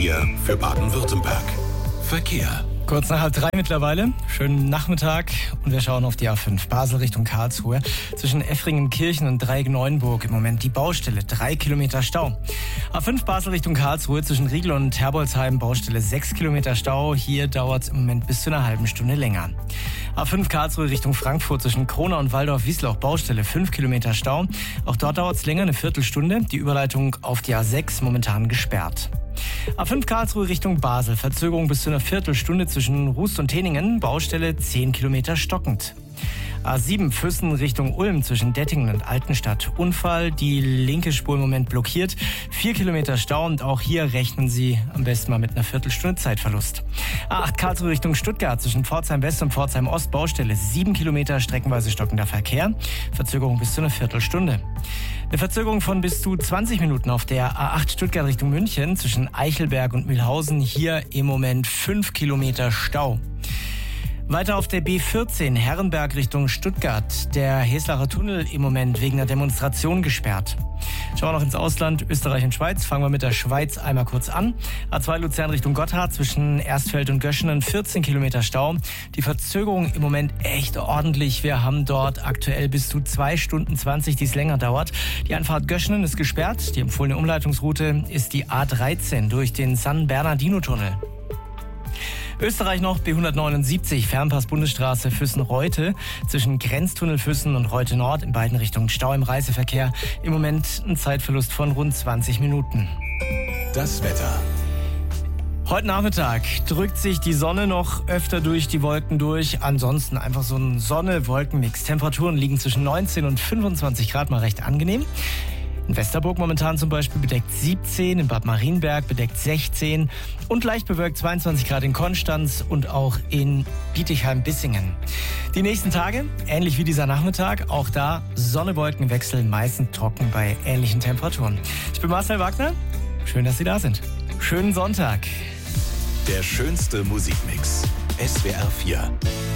Hier für Baden-Württemberg. Verkehr. Kurz nach 2:30 mittlerweile. Schönen Nachmittag und wir schauen auf die A5 Basel Richtung Karlsruhe. Zwischen Effringen-Kirchen und Dreieck-Neuenburg im Moment die Baustelle, 3 Kilometer Stau. A5 Basel Richtung Karlsruhe zwischen Riegel und Herbolzheim Baustelle, 6 Kilometer Stau. Hier dauert es im Moment bis zu einer halben Stunde länger. A5 Karlsruhe Richtung Frankfurt zwischen Krona und Waldorf-Wiesloch Baustelle, 5 Kilometer Stau. Auch dort dauert es länger, eine Viertelstunde. Die Überleitung auf die A6 momentan gesperrt. A5 Karlsruhe Richtung Basel, Verzögerung bis zu einer Viertelstunde zwischen Rust und Teningen, Baustelle 10 Kilometer stockend. A7 Füssen Richtung Ulm zwischen Dettingen und Altenstadt, Unfall, die linke Spur im Moment blockiert, 4 Kilometer Stau und auch hier rechnen Sie am besten mal mit einer Viertelstunde Zeitverlust. A8 Karlsruhe Richtung Stuttgart zwischen Pforzheim West und Pforzheim Ost, Baustelle 7 Kilometer, streckenweise stockender Verkehr, Verzögerung bis zu einer Viertelstunde. Eine Verzögerung von bis zu 20 Minuten auf der A8 Stuttgart Richtung München zwischen Eichelberg und Mühlhausen, hier im Moment 5 Kilometer Stau. Weiter auf der B14 Herrenberg Richtung Stuttgart. Der Heslacher Tunnel im Moment wegen einer Demonstration gesperrt. Schauen wir noch ins Ausland, Österreich und Schweiz. Fangen wir mit der Schweiz einmal kurz an. A2 Luzern Richtung Gotthard zwischen Erstfeld und Göschenen, 14 Kilometer Stau. Die Verzögerung im Moment echt ordentlich. Wir haben dort aktuell bis zu 2 Stunden 20, die es länger dauert. Die Einfahrt Göschenen ist gesperrt. Die empfohlene Umleitungsroute ist die A13 durch den San Bernardino-Tunnel. Österreich noch B179, Fernpass-Bundesstraße Füssen-Reute. Zwischen Grenztunnel Füssen und Reute Nord in beiden Richtungen Stau im Reiseverkehr. Im Moment ein Zeitverlust von rund 20 Minuten. Das Wetter. Heute Nachmittag drückt sich die Sonne noch öfter durch die Wolken durch. Ansonsten einfach so ein Sonne-Wolken-Mix. Temperaturen liegen zwischen 19 und 25 Grad, mal recht angenehm. In Westerburg momentan zum Beispiel bedeckt 17, in Bad Marienberg bedeckt 16 und leicht bewölkt 22 Grad in Konstanz und auch in Bietigheim-Bissingen. Die nächsten Tage, ähnlich wie dieser Nachmittag, auch da Sonne-Wolken-Wechsel, meistens trocken bei ähnlichen Temperaturen. Ich bin Marcel Wagner, schön, dass Sie da sind. Schönen Sonntag. Der schönste Musikmix. SWR 4.